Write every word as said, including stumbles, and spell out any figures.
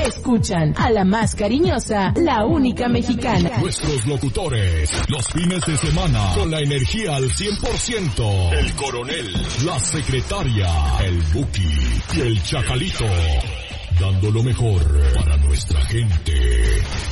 Escuchan a la más cariñosa, la única mexicana. Nuestros locutores, los fines de semana, con la energía al cien por ciento. El coronel, la secretaria, el Buki y el Chacalito. Dando lo mejor para nuestra gente.